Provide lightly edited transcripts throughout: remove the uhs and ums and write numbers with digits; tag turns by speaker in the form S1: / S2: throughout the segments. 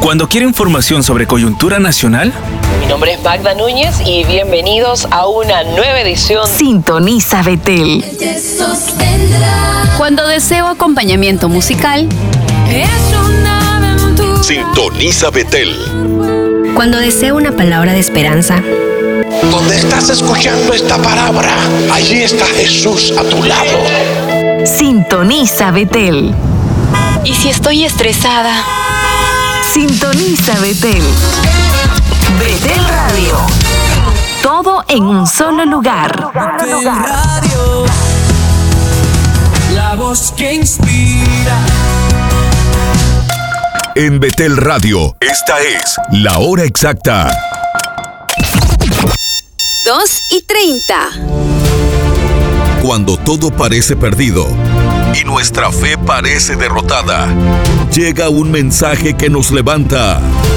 S1: Cuando quiere información sobre coyuntura nacional,
S2: mi nombre es Magda Núñez y bienvenidos a una nueva edición.
S3: Sintoniza Betel.
S4: Cuando deseo acompañamiento musical,
S5: Sintoniza Betel.
S6: Cuando deseo una palabra de esperanza.
S5: Donde estás escuchando esta palabra, allí está Jesús a tu lado.
S3: Sintoniza Betel.
S4: ¿y si estoy estresada?
S3: Sintoniza Betel. Betel Radio. Todo en un solo lugar.
S7: Betel Radio, la voz que inspira.
S5: En Betel Radio, esta es la hora exacta.
S4: 2:30.
S5: Cuando todo parece perdido y nuestra fe parece derrotada, llega un mensaje que nos levanta.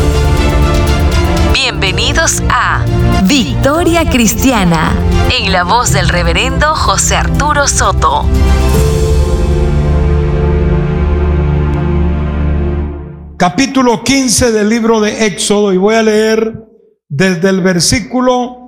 S3: Bienvenidos a Victoria Cristiana, en la voz del reverendo José Arturo Soto.
S8: Capítulo 15 del libro de Éxodo, y voy a leer desde el versículo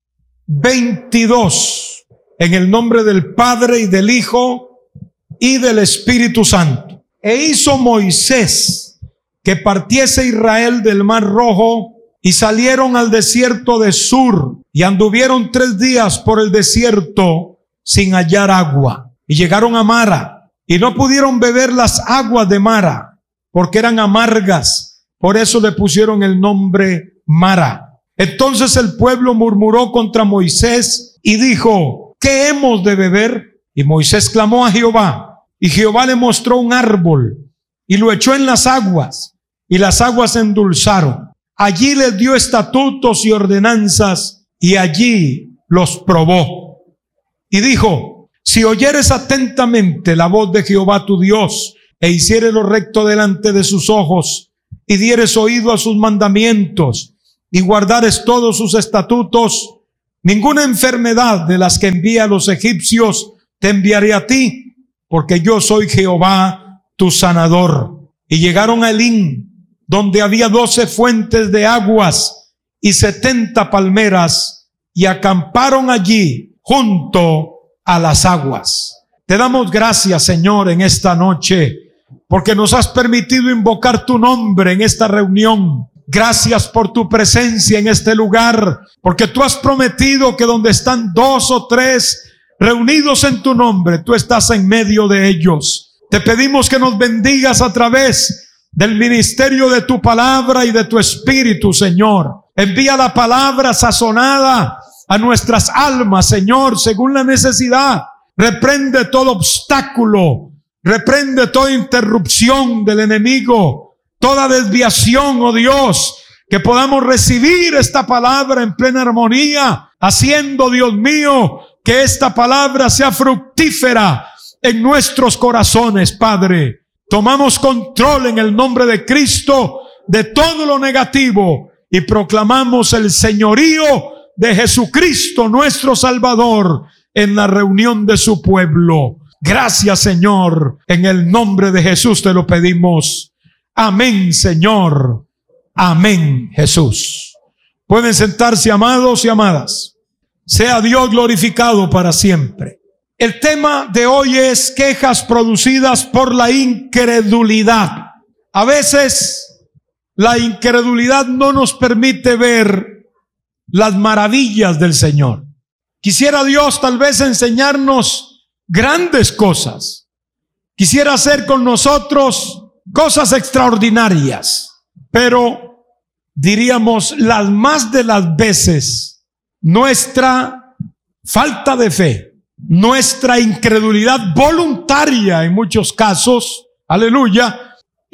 S8: 22, en el nombre del Padre y del Hijo y del Espíritu Santo. E hizo Moisés que partiese Israel del Mar Rojo, y salieron al desierto de Sur, y anduvieron 3 días por el desierto sin hallar agua. Y llegaron a Mara, y no pudieron beber las aguas de Mara, porque eran amargas. Por eso le pusieron el nombre Mara. Entonces el pueblo murmuró contra Moisés y dijo: ¿qué hemos de beber? Y Moisés clamó a Jehová, y Jehová le mostró un árbol, y lo echó en las aguas, y las aguas se endulzaron. Allí les dio estatutos y ordenanzas, y allí los probó. Y dijo: si oyeres atentamente la voz de Jehová tu Dios, e hicieres lo recto delante de sus ojos, y dieres oído a sus mandamientos, y guardares todos sus estatutos, ninguna enfermedad de las que envía a los egipcios te enviaré a ti, porque yo soy Jehová tu sanador. Y llegaron a Elim, donde había 12 fuentes de aguas y 70 palmeras, y acamparon allí junto a las aguas. Te damos gracias, Señor, en esta noche, porque nos has permitido invocar tu nombre en esta reunión. Gracias por tu presencia en este lugar, porque tú has prometido que donde están 2 o 3 reunidos en tu nombre, tú estás en medio de ellos. Te pedimos que nos bendigas a través del ministerio de tu palabra y de tu espíritu, Señor. Envía la palabra sazonada a nuestras almas, Señor, según la necesidad. Reprende todo obstáculo, reprende toda interrupción del enemigo, toda desviación, oh Dios, que podamos recibir esta palabra en plena armonía, haciendo, Dios mío, que esta palabra sea fructífera en nuestros corazones, Padre. Tomamos control en el nombre de Cristo de todo lo negativo y proclamamos el señorío de Jesucristo, nuestro Salvador, en la reunión de su pueblo. Gracias, Señor. En el nombre de Jesús te lo pedimos. Amén, Señor. Amén, Jesús. Pueden sentarse, amados y amadas. Sea Dios glorificado para siempre. El tema de hoy es quejas producidas por la incredulidad. A veces la incredulidad no nos permite ver las maravillas del Señor. Quisiera Dios tal vez enseñarnos grandes cosas. Quisiera hacer con nosotros cosas extraordinarias. Pero diríamos, las más de las veces, nuestra falta de fe, nuestra incredulidad voluntaria en muchos casos, aleluya,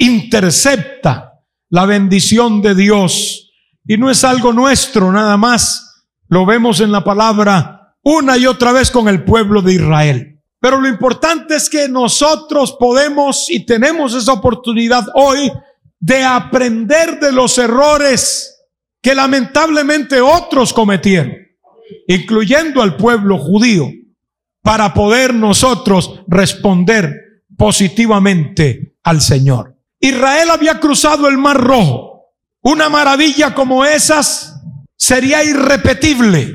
S8: intercepta la bendición de Dios. Y no es algo nuestro nada más, lo vemos en la palabra una y otra vez con el pueblo de Israel. Pero lo importante es que nosotros podemos y tenemos esa oportunidad hoy de aprender de los errores que lamentablemente otros cometieron, incluyendo al pueblo judío, para poder nosotros responder positivamente al Señor. Israel había cruzado el Mar Rojo. Una maravilla como esas sería irrepetible.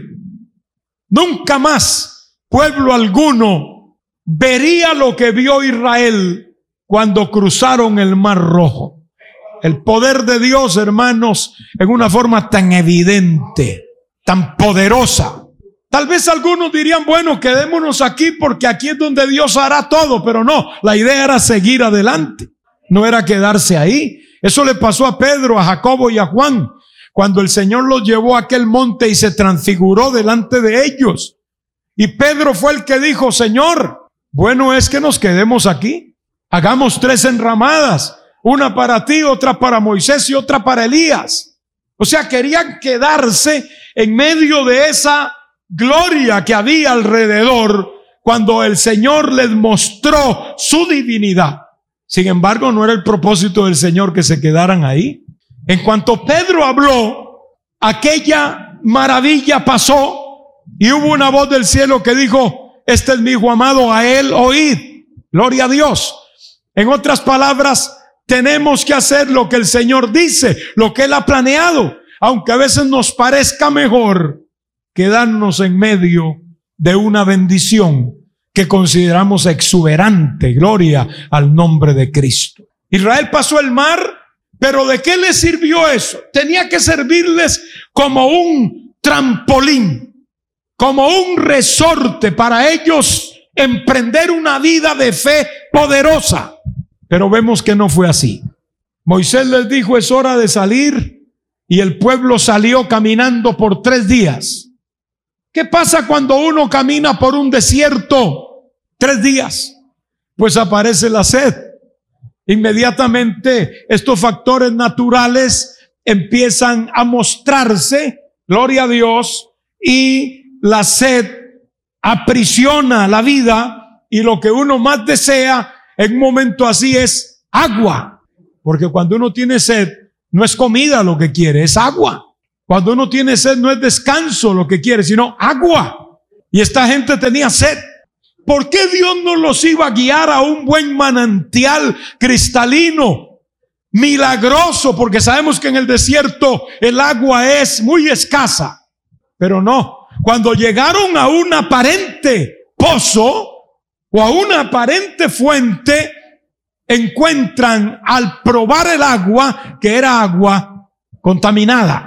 S8: Nunca más pueblo alguno vería lo que vio Israel cuando cruzaron el Mar Rojo. El poder de Dios, hermanos, en una forma tan evidente, tan poderosa. Tal vez algunos dirían, bueno, quedémonos aquí porque aquí es donde Dios hará todo, pero no, la idea era seguir adelante, no era quedarse ahí. Eso le pasó a Pedro, a Jacobo y a Juan, cuando el Señor los llevó a aquel monte y se transfiguró delante de ellos. Y Pedro fue el que dijo, Señor, bueno es que nos quedemos aquí, hagamos 3 enramadas, una para ti, otra para Moisés y otra para Elías. O sea, querían quedarse en medio de esa gloria que había alrededor cuando el Señor les mostró su divinidad. Sin embargo, no era el propósito del Señor que se quedaran ahí. En cuanto Pedro habló, aquella maravilla pasó y hubo una voz del cielo que dijo, este es mi hijo amado, a él oíd. Gloria a Dios. En otras palabras, tenemos que hacer lo que el Señor dice, lo que Él ha planeado, aunque a veces nos parezca mejor quedarnos en medio de una bendición que consideramos exuberante. Gloria al nombre de Cristo. Israel pasó el mar, pero ¿de qué les sirvió eso? Tenía que servirles como un trampolín, como un resorte para ellos emprender una vida de fe poderosa. Pero vemos que no fue así. Moisés les dijo, es hora de salir, y el pueblo salió caminando por 3 días. ¿Qué pasa cuando uno camina por un desierto 3 días? Pues aparece la sed. Inmediatamente estos factores naturales empiezan a mostrarse, gloria a Dios, y la sed aprisiona la vida, y lo que uno más desea en un momento así es agua. Porque cuando uno tiene sed, no es comida lo que quiere, es agua. Cuando uno tiene sed, no es descanso lo que quiere, sino agua. Y esta gente tenía sed. ¿Por qué Dios no los iba a guiar a un buen manantial cristalino, milagroso? Porque sabemos que en el desierto el agua es muy escasa. Pero no, cuando llegaron a un aparente pozo o a una aparente fuente, encuentran al probar el agua que era agua contaminada,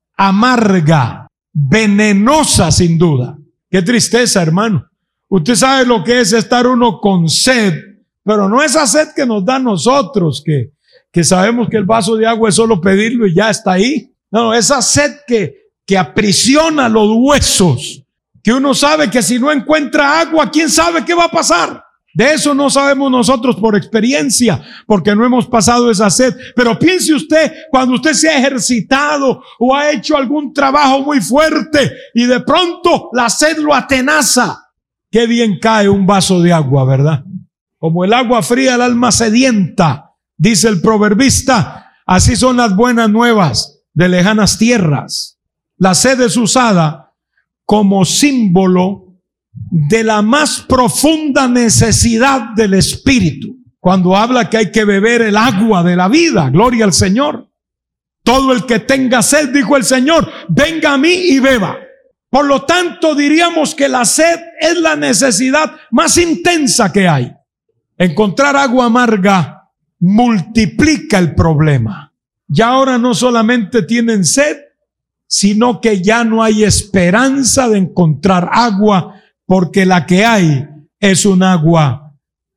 S8: amarga, venenosa sin duda. Qué tristeza, hermano. Usted sabe lo que es estar uno con sed, pero no esa sed que nos da a nosotros, que sabemos que el vaso de agua es solo pedirlo y ya está ahí. No, esa sed que aprisiona los huesos, que uno sabe que si no encuentra agua, ¿quién sabe qué va a pasar? De eso no sabemos nosotros por experiencia, porque no hemos pasado esa sed. Pero piense usted, cuando usted se ha ejercitado o ha hecho algún trabajo muy fuerte y de pronto la sed lo atenaza. Qué bien cae un vaso de agua, ¿verdad? Como el agua fría el alma sedienta, dice el proverbista, así son las buenas nuevas de lejanas tierras. La sed es usada como símbolo de la más profunda necesidad del espíritu. Cuando habla que hay que beber el agua de la vida, gloria al Señor. Todo el que tenga sed, dijo el Señor, venga a mí y beba. Por lo tanto, diríamos que la sed es la necesidad más intensa que hay. Encontrar agua amarga multiplica el problema. Ya ahora no solamente tienen sed, sino que ya no hay esperanza de encontrar agua, porque la que hay es un agua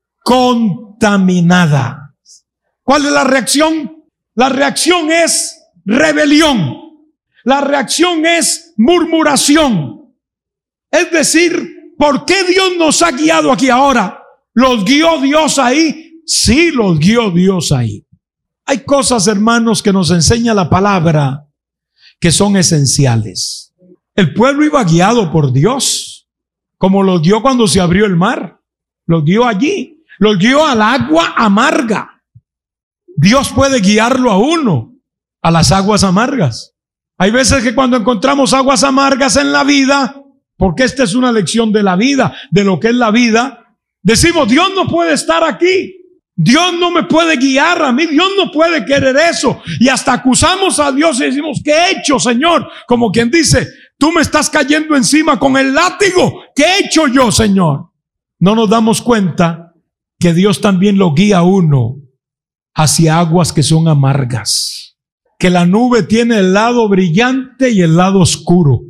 S8: contaminada. ¿Cuál es la reacción? La reacción es rebelión. La reacción es murmuración. Es decir, ¿por qué Dios nos ha guiado aquí ahora? ¿Los guió Dios ahí? Sí, los guió Dios ahí. Hay cosas, hermanos, que nos enseña la palabra que son esenciales. El pueblo iba guiado por Dios, como los guió cuando se abrió el mar. Los guió allí, los guió al agua amarga. Dios puede guiarlo a uno a las aguas amargas. Hay veces que cuando encontramos aguas amargas en la vida, porque esta es una lección de la vida, de lo que es la vida, decimos, Dios no puede estar aquí. Dios no me puede guiar a mí, Dios no puede querer eso. Y hasta acusamos a Dios y decimos, ¿qué he hecho, Señor? Como quien dice, tú me estás cayendo encima con el látigo. ¿Qué he hecho yo, Señor? No nos damos cuenta que Dios también lo guía a uno hacia aguas que son amargas. Que la nube tiene el lado brillante y el lado oscuro.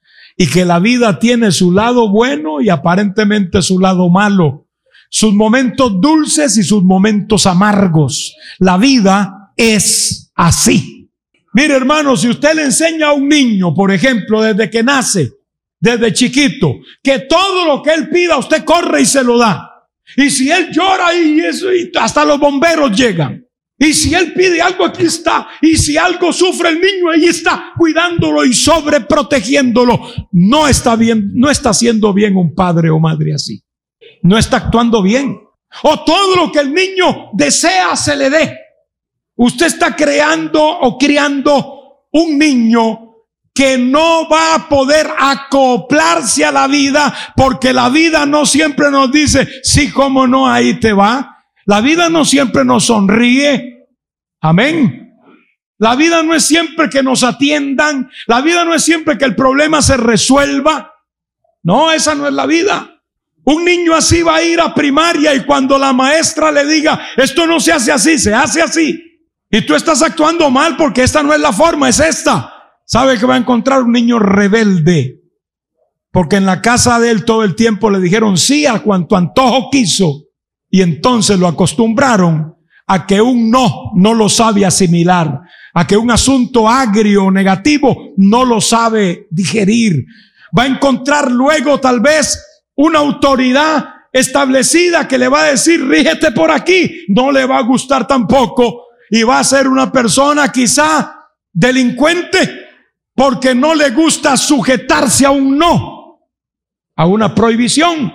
S8: Y que la vida tiene su lado bueno y aparentemente su lado malo. Sus momentos dulces y sus momentos amargos. La vida es así. Mire, hermano, si usted le enseña a un niño, por ejemplo, desde que nace, desde chiquito, que todo lo que él pida usted corre y se lo da. Y si él llora y eso, y hasta los bomberos llegan. Y si él pide algo, aquí está. Y si algo sufre el niño, ahí está, cuidándolo y sobreprotegiéndolo. No está bien, no está haciendo bien un padre o madre así. No está actuando bien. O todo lo que el niño desea se le dé. Usted está creando o criando un niño que no va a poder acoplarse a la vida, porque la vida no siempre nos dice, sí, cómo no, ahí te va. La vida no siempre nos sonríe. Amén. La vida no es siempre que nos atiendan. La vida no es siempre que el problema se resuelva. No, esa no es la vida. Un niño así va a ir a primaria y cuando la maestra le diga, esto no se hace así, se hace así. Y tú estás actuando mal porque esta no es la forma, es esta. ¿Sabe que va a encontrar un niño rebelde? Porque en la casa de él todo el tiempo le dijeron sí a cuanto antojo quiso. Y entonces lo acostumbraron a que un no lo sabe asimilar. A que un asunto agrio o negativo no lo sabe digerir. Va a encontrar luego tal vez una autoridad establecida que le va a decir, rígete por aquí. No le va a gustar tampoco. Y va a ser una persona quizá delincuente porque no le gusta sujetarse a un no, a una prohibición.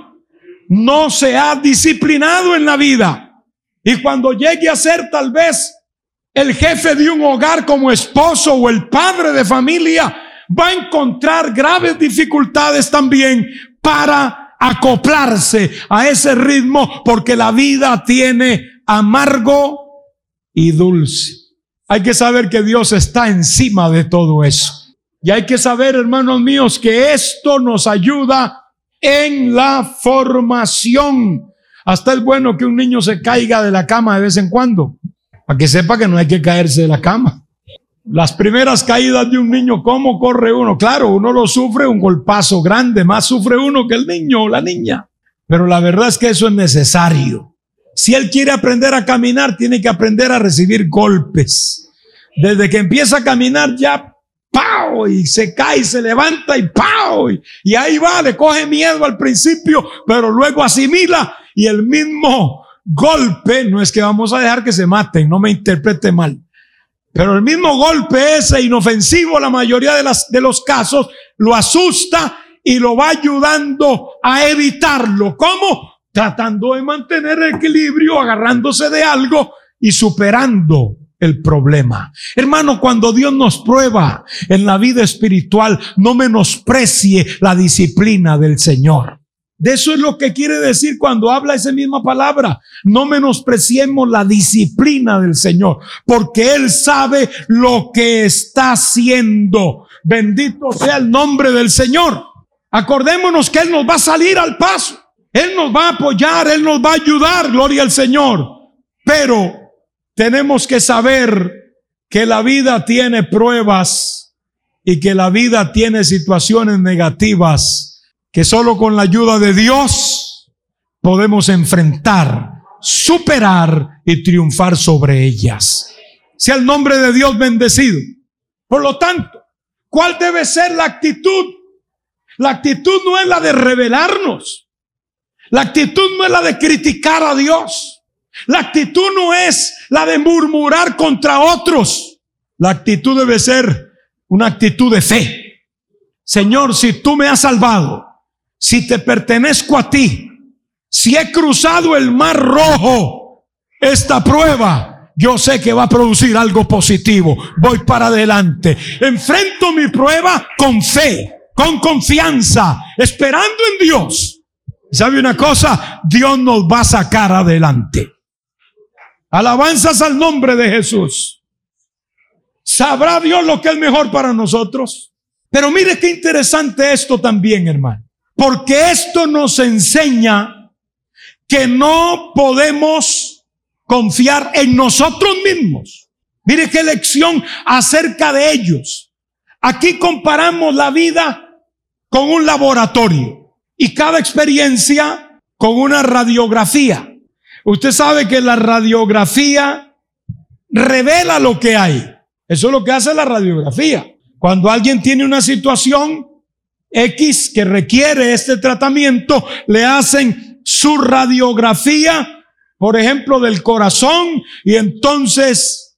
S8: No se ha disciplinado en la vida. Y cuando llegue a ser tal vez el jefe de un hogar como esposo o el padre de familia, va a encontrar graves dificultades también para acoplarse a ese ritmo, porque la vida tiene amargo y dulce. Hay que saber que Dios está encima de todo eso. Y hay que saber, hermanos míos, que esto nos ayuda en la formación. Hasta es bueno que un niño se caiga de la cama de vez en cuando, para que sepa que no hay que caerse de la cama. Las primeras caídas de un niño, ¿cómo corre uno? Claro, uno lo sufre un golpazo grande, más sufre uno que el niño o la niña. Pero la verdad es que eso es necesario. Si él quiere aprender a caminar, tiene que aprender a recibir golpes. Desde que empieza a caminar ya, ¡pau! Y se cae, se levanta y ¡pau! Y ahí va, le coge miedo al principio, pero luego asimila. Y el mismo golpe, no es que vamos a dejar que se maten, no me interprete mal. Pero el mismo golpe ese inofensivo, la mayoría de los casos, lo asusta y lo va ayudando a evitarlo. ¿Cómo? Tratando de mantener el equilibrio, agarrándose de algo y superando el problema. Hermano, cuando Dios nos prueba en la vida espiritual, no menosprecie la disciplina del Señor. De eso es lo que quiere decir cuando habla esa misma palabra. No menospreciemos la disciplina del Señor, porque Él sabe lo que está haciendo. Bendito sea el nombre del Señor. Acordémonos que Él nos va a salir al paso. Él nos va a apoyar, Él nos va a ayudar, gloria al Señor. Pero tenemos que saber que la vida tiene pruebas y que la vida tiene situaciones negativas que solo con la ayuda de Dios podemos enfrentar, superar y triunfar sobre ellas. Sea el nombre de Dios bendecido. Por lo tanto, ¿cuál debe ser la actitud? La actitud no es la de rebelarnos. La actitud no es la de criticar a Dios. La actitud no es la de murmurar contra otros. La actitud debe ser una actitud de fe. Señor, si tú me has salvado, si te pertenezco a ti, si he cruzado el mar rojo, esta prueba, yo sé que va a producir algo positivo. Voy para adelante. Enfrento mi prueba con fe, con confianza, esperando en Dios. ¿Sabe una cosa? Dios nos va a sacar adelante. Alabanzas al nombre de Jesús. Sabrá Dios lo que es mejor para nosotros. Pero mire qué interesante esto también, hermano. Porque esto nos enseña que no podemos confiar en nosotros mismos. Mire qué lección acerca de ellos. Aquí comparamos la vida con un laboratorio y cada experiencia con una radiografía. Usted sabe que la radiografía revela lo que hay. Eso es lo que hace la radiografía. Cuando alguien tiene una situación X que requiere este tratamiento, le hacen su radiografía, por ejemplo, del corazón, y entonces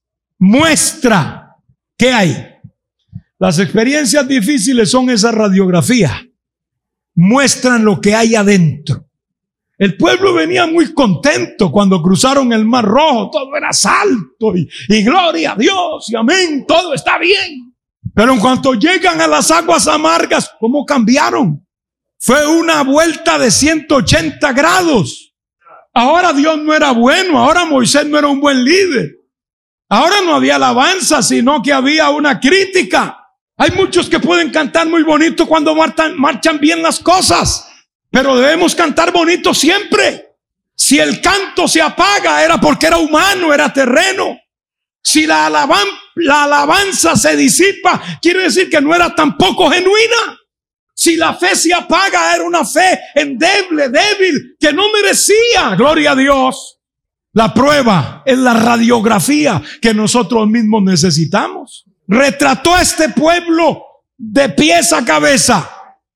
S8: muestra qué hay. Las experiencias difíciles son esa radiografía. Muestran lo que hay adentro. El pueblo venía muy contento cuando cruzaron el Mar Rojo. Todo era salto y gloria a Dios y amén. Todo está bien. Pero en cuanto llegan a las aguas amargas, ¿cómo cambiaron? Fue una vuelta de 180 grados. Ahora Dios no era bueno. Ahora Moisés no era un buen líder. Ahora no había alabanza, sino que había una crítica. Hay muchos que pueden cantar muy bonito cuando marchan bien las cosas. Pero debemos cantar bonito siempre. Si el canto se apaga, era porque era humano, era terreno. Si la alabanza se disipa, quiere decir que no era tampoco genuina. Si la fe se apaga, era una fe endeble, débil, que no merecía, gloria a Dios. La prueba es la radiografía que nosotros mismos necesitamos. Retrató a este pueblo de pies a cabeza.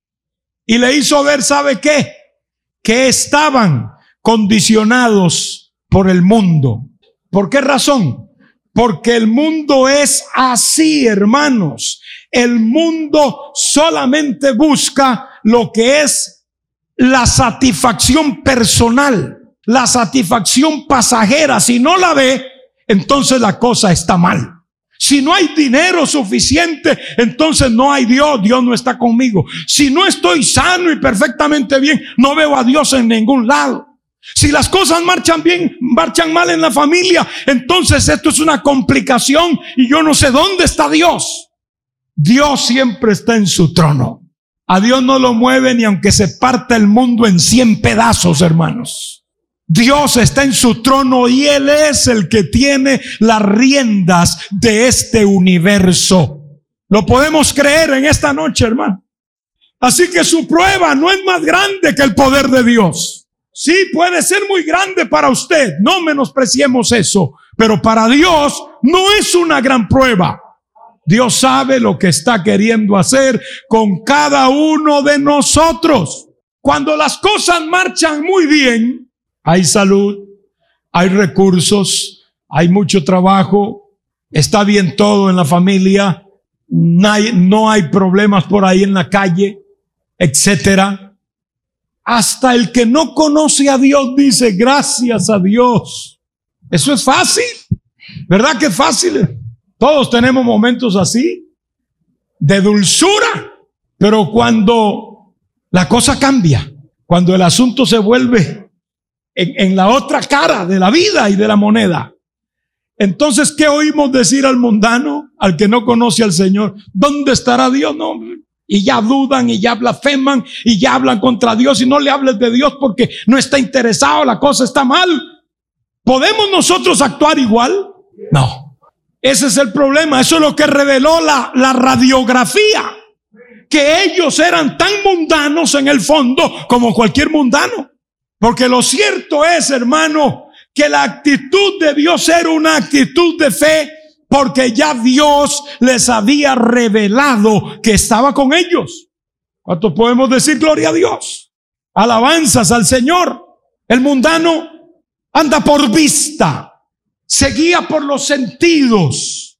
S8: Y le hizo ver, ¿sabe qué? Que estaban condicionados por el mundo. ¿Por qué razón? Porque el mundo es así, hermanos. El mundo solamente busca lo que es la satisfacción personal, la satisfacción pasajera. Si no la ve, entonces la cosa está mal. Si no hay dinero suficiente, entonces no hay Dios. Dios no está conmigo. Si no estoy sano y perfectamente bien, no veo a Dios en ningún lado. Si las cosas marchan bien, marchan mal en la familia, entonces esto es una complicación y yo no sé dónde está Dios. Dios siempre está en su trono. A Dios no lo mueve ni aunque se parta el mundo en 100 pedazos, hermanos. Dios está en su trono y Él es el que tiene las riendas de este universo. Lo podemos creer en esta noche, hermano. Así que su prueba no es más grande que el poder de Dios. Sí, puede ser muy grande para usted, no menospreciemos eso, pero para Dios no es una gran prueba. Dios sabe lo que está queriendo hacer con cada uno de nosotros. Cuando las cosas marchan muy bien, hay salud, hay recursos, hay mucho trabajo, está bien todo en la familia, no hay problemas por ahí en la calle, etcétera. Hasta el que no conoce a Dios dice gracias a Dios. Eso es fácil, ¿verdad que es fácil? Todos tenemos momentos así, de dulzura, pero cuando la cosa cambia, cuando el asunto se vuelve en la otra cara de la vida y de la moneda, entonces, ¿qué oímos decir al mundano, al que no conoce al Señor? ¿Dónde estará Dios? No, y ya dudan y ya blasfeman y ya hablan contra Dios, y no le hables de Dios porque no está interesado, la cosa está mal. ¿Podemos nosotros actuar igual? No. Ese es el problema. Eso es lo que reveló la radiografía, que ellos eran tan mundanos en el fondo como cualquier mundano. Porque lo cierto es, hermano, que la actitud de Dios era una actitud de fe, porque ya Dios les había revelado que estaba con ellos. ¿Cuántos podemos decir gloria a Dios? Alabanzas al Señor. El mundano anda por vista, se guía por los sentidos.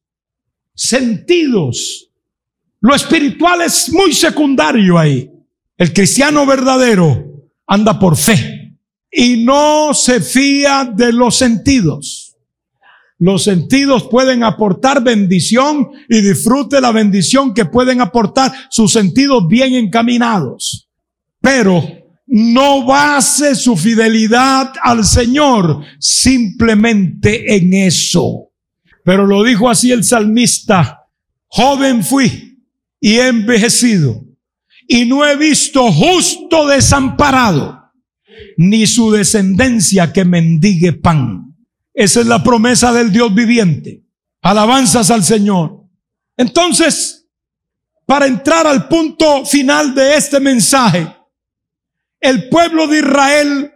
S8: Lo espiritual es muy secundario ahí. El cristiano verdadero anda por fe. Y no se fía de los sentidos. Los sentidos pueden aportar bendición y disfrute la bendición que pueden aportar sus sentidos bien encaminados. Pero no base su fidelidad al Señor simplemente en eso. Pero lo dijo así el salmista: joven fui y he envejecido, y no he visto justo desamparado, ni su descendencia que mendigue pan. Esa es la promesa del Dios viviente. Alabanzas al Señor. Entonces, para entrar al punto final de este mensaje, el pueblo de Israel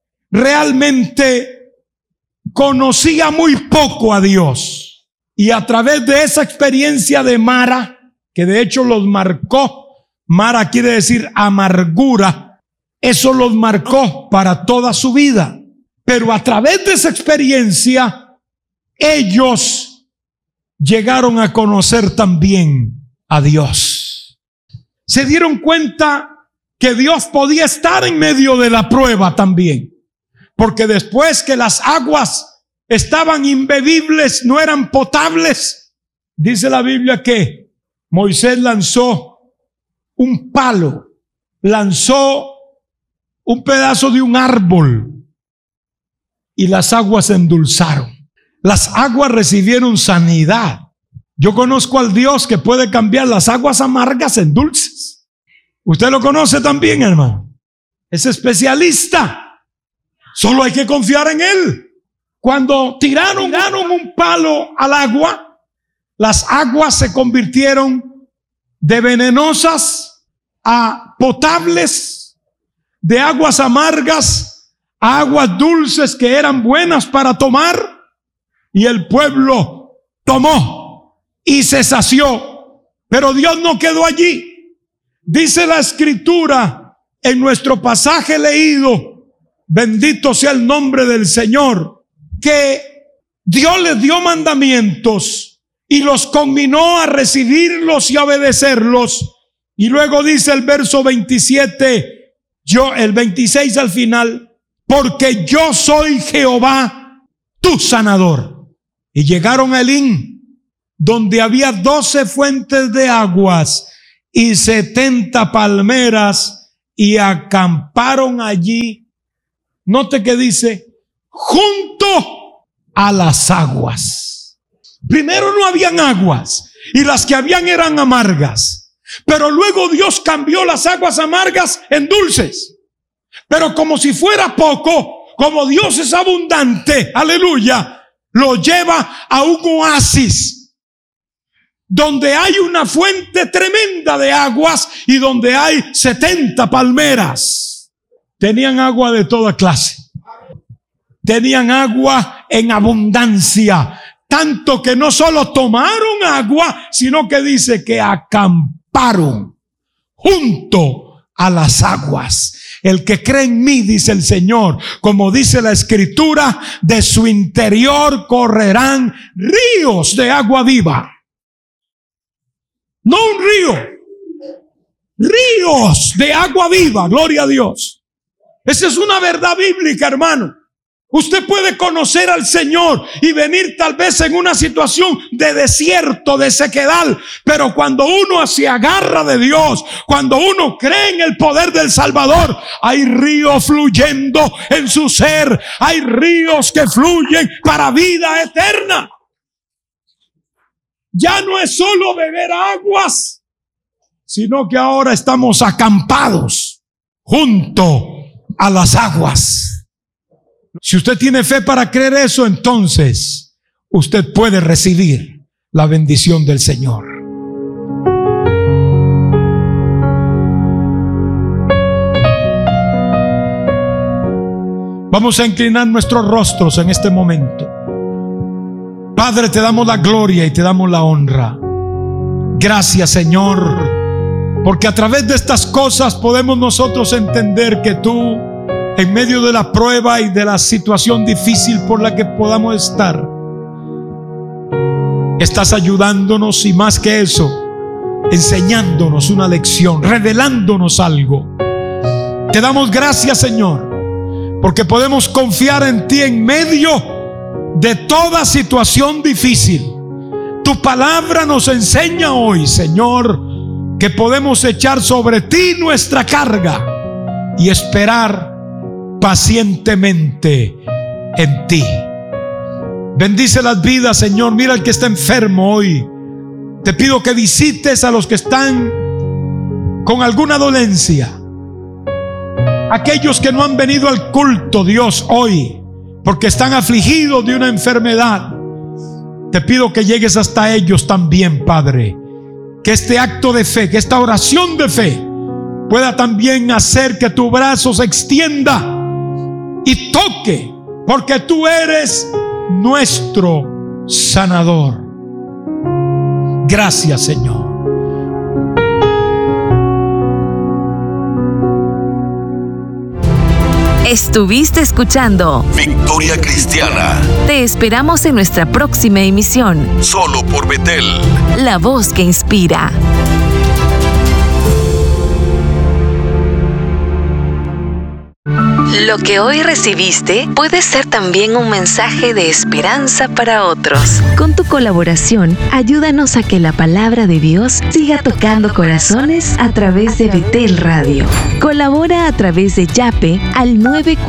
S8: realmente conocía muy poco a Dios. Y a través de esa experiencia de Mara, que de hecho los marcó, Mara quiere decir amargura, eso los marcó para toda su vida. Pero a través de esa experiencia, ellos llegaron a conocer también a Dios. Se dieron cuenta que Dios podía estar en medio de la prueba también, porque después que las aguas estaban imbebibles, no eran potables, dice la Biblia que Moisés lanzó un palo, lanzó un pedazo de un árbol y las aguas se endulzaron. Las aguas recibieron sanidad. Yo conozco al Dios que puede cambiar las aguas amargas en dulces. Usted lo conoce también, hermano. Es especialista. Solo hay que confiar en Él. Cuando tiraron un palo al agua, las aguas se convirtieron de venenosas a potables, de aguas amargas a aguas dulces que eran buenas para tomar. Y el pueblo tomó y se sació. Pero Dios no quedó allí. Dice la Escritura en nuestro pasaje leído, bendito sea el nombre del Señor, que Dios les dio mandamientos y los conminó a recibirlos y a obedecerlos. Y luego dice el verso 27, el 26 al final, porque yo soy Jehová, tu sanador. Y llegaron a Elín, donde había 12 fuentes de aguas y 70 palmeras, y acamparon allí. Note que dice, junto a las aguas. Primero no habían aguas, y las que habían eran amargas. Pero luego Dios cambió las aguas amargas en dulces. Pero como si fuera poco, como Dios es abundante, aleluya, lo lleva a un oasis, donde hay una fuente tremenda de aguas y donde hay 70 palmeras. Tenían agua de toda clase. Tenían agua en abundancia. Tanto que no solo tomaron agua, sino que dice que acamparon junto a las aguas. El que cree en mí, dice el Señor, como dice la Escritura, de su interior correrán ríos de agua viva. No un río, ríos de agua viva, gloria a Dios. Esa es una verdad bíblica, hermano. Usted puede conocer al Señor y venir tal vez en una situación de desierto, de sequedad, pero cuando uno se agarra de Dios, cuando uno cree en el poder del Salvador, hay ríos fluyendo en su ser, hay ríos que fluyen para vida eterna. Ya no es solo beber aguas, sino que ahora estamos acampados junto a las aguas. Si usted tiene fe para creer eso, entonces usted puede recibir la bendición del Señor. Vamos a inclinar nuestros rostros en este momento. Padre, te damos la gloria y te damos la honra. Gracias, Señor, porque a través de estas cosas podemos nosotros entender que tú, en medio de la prueba y de la situación difícil por la que podamos estar, estás ayudándonos, y más que eso, enseñándonos una lección, revelándonos algo. Te damos gracias, Señor, porque podemos confiar en ti en medio de toda situación difícil. Tu palabra nos enseña hoy, Señor, que podemos echar sobre ti nuestra carga, y esperar pacientemente en ti. Bendice las vidas, Señor. Mira al que está enfermo hoy. Te pido que visites a los que están con alguna dolencia. Aquellos que no han venido al culto, Dios, hoy, porque están afligidos de una enfermedad. Te pido que llegues hasta ellos también, Padre. Que este acto de fe, que esta oración de fe pueda también hacer que tu brazo se extienda y toque, porque tú eres nuestro sanador. Gracias, Señor.
S3: Estuviste escuchando
S5: Victoria Cristiana.
S3: Te esperamos en nuestra próxima emisión.
S5: Solo por Betel.
S3: La voz que inspira. Lo que hoy recibiste puede ser también un mensaje de esperanza para otros. Con tu colaboración, ayúdanos a que la palabra de Dios siga tocando corazones a través de Betel Radio. Colabora a través de Yape al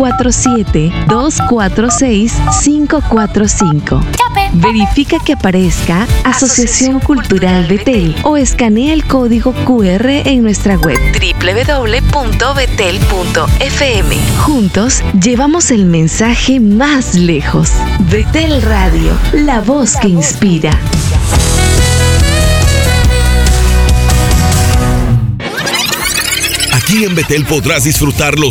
S3: 947-246-545. Verifica que aparezca Asociación Cultural Betel o escanea el código QR en nuestra web www.betel.fm. Juntos llevamos el mensaje más lejos. Betel Radio, la voz que inspira.
S5: Aquí en Betel podrás disfrutar los